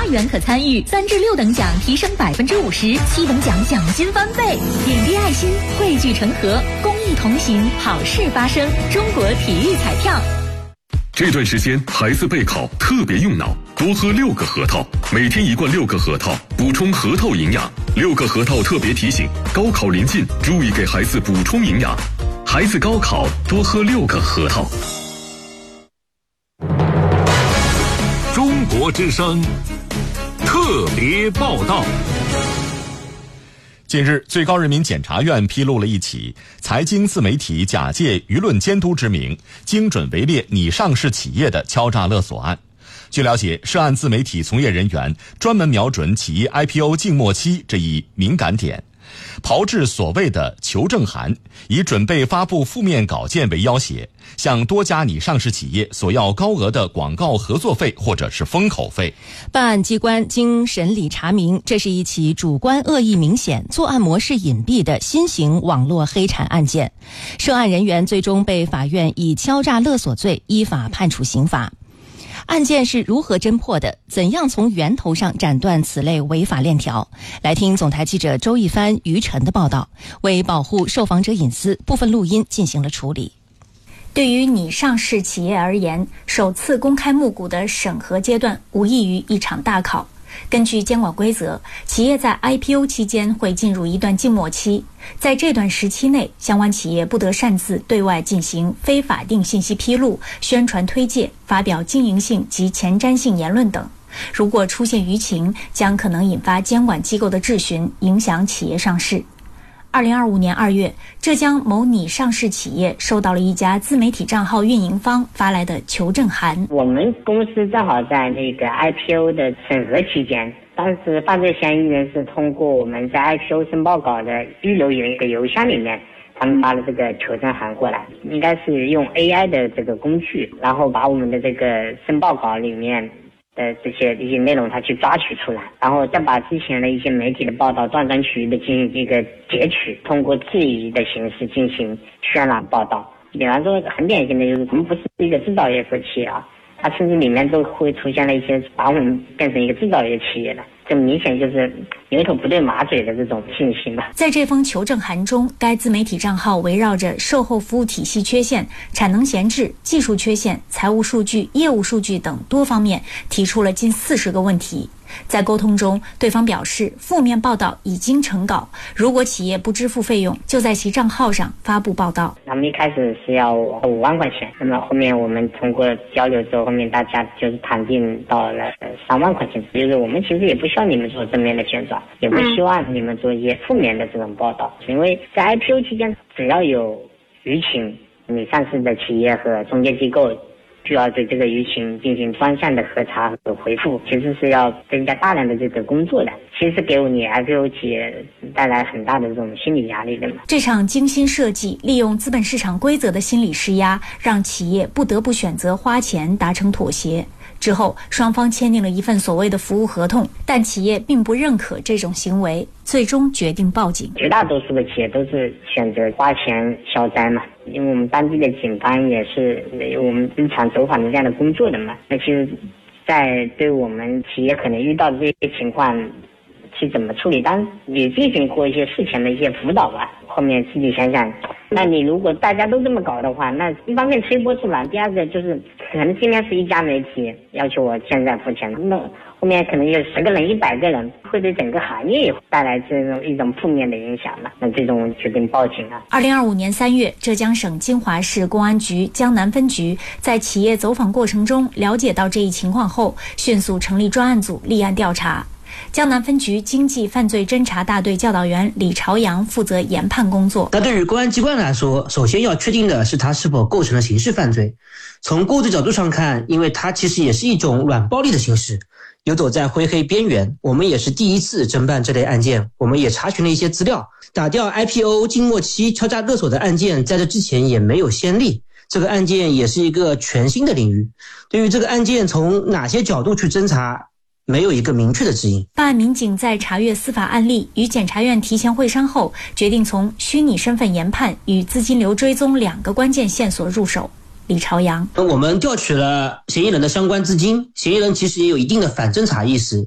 元可参与，3至6等奖提升50%，7等奖奖金翻倍。点滴爱心，汇聚成河，公益同行，好事发生。中国体育彩票。 这段时间孩子备考特别用脑，多喝6个核桃，每天1罐6个核桃，补充核桃营养。6个核桃特别提醒：高考临近，注意给孩子补充营养。孩子高考多喝6个核桃。 中国之声特别报道。 近日，最高人民检察院披露了一起财经自媒体假借舆论监督之名，精准围猎拟上市企业的敲诈勒索案。据了解，涉案自媒体从业人员专门瞄准企业 IPO 静默期这一敏感点，炮制所谓的求证函，以准备发布负面稿件为要挟，向多家拟上市企业索要高额的广告合作费或者是封口费。 办案机关经审理查明，这是一起主观恶意明显、作案模式隐蔽的新型网络黑产案件。涉案人员最终被法院以敲诈勒索罪依法判处刑罚。案件是如何侦破的？怎样从源头上斩断此类违法链条？来听总台记者周一帆、于晨的报道。为保护受访者隐私，部分录音进行了处理。 对于拟上市企业而言，首次公开募股的审核阶段无异于一场大考。根据监管规则，企业在 IPO 期间会进入一段静默期，在这段时期内，相关企业不得擅自对外进行非法定信息披露、宣传推介、发表经营性及前瞻性言论等。如果出现舆情，将可能引发监管机构的质询，影响企业上市。2025年2月，浙江某拟上市企业收到了一家自媒体账号运营方发来的求证函。 我们公司正好在那个 IPO 的审核期间，当时犯罪嫌疑人是通过我们在 IPO 申报稿的预留一个邮箱里面，他们发了这个求证函过来，应该是用 AI 的这个工具，然后把我们的这个申报稿里面的这些内容它去抓取出来，然后再把之前的一些媒体的报道断章取义的进行一个截取，通过质疑的形式进行渲染报道。比方说很典型的就是我们不是一个制造业企业啊，它甚至里面都会出现了一些把我们变成一个制造业企业的，这明显就是牛头不对马嘴的这种信息嘛。 在这封求证函中，该自媒体账号围绕着售后服务体系缺陷、产能闲置、技术缺陷、财务数据、业务数据等多方面提出了近40个问题。在沟通中，对方表示负面报道已经成稿，如果企业不支付费用，就在其账号上发布报道。 他们一开始是要5万块钱，那么后面我们通过交流之后，后面大家就是谈定到了3万块钱。就是我们其实也不需要你们做正面的宣传，也不希望你们做一些负面的这种报道，因为在 IPO 期间，只要有舆情，你上市的企业和中介机构需要对这个舆情进行专项的核查和回复，其实是要增加大量的这个工作的，其实给你 IPO 企业带来很大的这种心理压力的嘛。 这场精心设计、利用资本市场规则的心理施压，让企业不得不选择花钱达成妥协。之后，双方签订了一份所谓的服务合同，但企业并不认可这种行为，最终决定报警。 绝大多数的企业都是选择花钱消灾嘛，因为我们当地的警方也是我们日常走访的这样的工作的嘛。那其实，在对我们企业可能遇到的这些情况去怎么处理，当然也进行过一些事前的一些辅导吧。后面自己想想，那你如果大家都这么搞的话，那一方面推波助澜，第二个就是可能今天是一家媒体要求我现在付钱，那后面可能有10个人、100个人，会对整个行业带来这种一种负面的影响嘛。那这种决定报警了。 2025年3月，浙江省金华市公安局江南分局在企业走访过程中了解到这一情况后，迅速成立专案组立案调查。江南分局经济犯罪侦查大队教导员李朝阳负责研判工作。 那对于公安机关来说，首先要确定的是它是否构成了刑事犯罪。从构罪角度上看，因为它其实也是一种软暴力的形式，游走在灰黑边缘。我们也是第一次侦办这类案件，我们也查询了一些资料，打掉 IPO 静默期敲诈勒索的案件在这之前也没有先例，这个案件也是一个全新的领域。对于这个案件从哪些角度去侦查，没有一个明确的指引。 办案民警在查阅司法案例，与检察院提前会商后，决定从虚拟身份研判与资金流追踪2个关键线索入手。李朝阳， 我们调取了嫌疑人的相关资金，嫌疑人其实也有一定的反侦查意识，